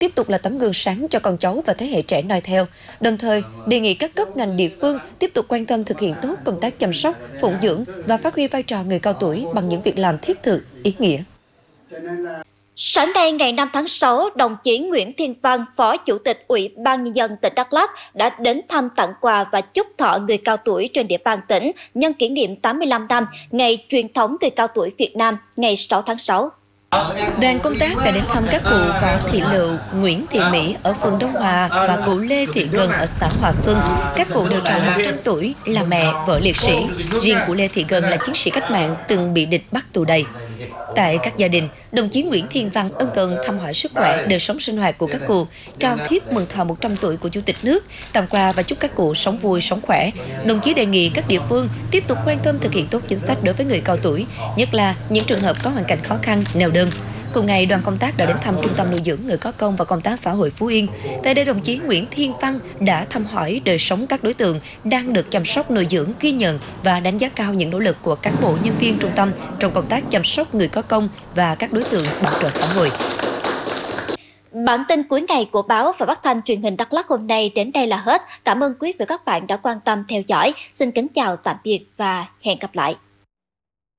tiếp tục là tấm gương sáng cho con cháu và thế hệ trẻ noi theo. Đồng thời, đề nghị các cấp ngành địa phương tiếp tục quan tâm thực hiện tốt công tác chăm sóc, phụng dưỡng và phát huy vai trò người cao tuổi bằng những việc làm thiết thực, ý nghĩa. Sáng nay ngày 5 tháng 6, đồng chí Nguyễn Thiên Văn, Phó Chủ tịch Ủy ban Nhân dân tỉnh Đắk Lắk đã đến thăm tặng quà và chúc thọ người cao tuổi trên địa bàn tỉnh nhân kỷ niệm 85 năm Ngày Truyền thống Người cao tuổi Việt Nam ngày 6 tháng 6. Đoàn công tác đã đến thăm các cụ Võ Thị Lựu, Nguyễn Thị Mỹ ở phường Đông Hòa và cụ Lê Thị Gần ở xã Hòa Xuân. Các cụ đều tròn 100 tuổi, là mẹ, vợ liệt sĩ. Riêng cụ Lê Thị Gần là chiến sĩ cách mạng từng bị địch bắt tù đày. Tại các gia đình, đồng chí Nguyễn Thiên Văn ân cần thăm hỏi sức khỏe, đời sống sinh hoạt của các cụ, trao thiếp mừng thọ 100 tuổi của Chủ tịch nước, tặng quà và chúc các cụ sống vui, sống khỏe. Đồng chí đề nghị các địa phương tiếp tục quan tâm thực hiện tốt chính sách đối với người cao tuổi, nhất là những trường hợp có hoàn cảnh khó khăn, neo đơn. Cùng ngày, đoàn công tác đã đến thăm Trung tâm nuôi dưỡng người có công và công tác xã hội Phú Yên. Tại đây, đồng chí Nguyễn Thiên Văn đã thăm hỏi đời sống các đối tượng đang được chăm sóc nuôi dưỡng, ghi nhận và đánh giá cao những nỗ lực của cán bộ nhân viên trung tâm trong công tác chăm sóc người có công và các đối tượng bảo trợ xã hội. Bản tin cuối ngày của báo và phát thanh truyền hình Đắk Lắk hôm nay đến đây là hết. Cảm ơn quý vị và các bạn đã quan tâm theo dõi. Xin kính chào tạm biệt và hẹn gặp lại.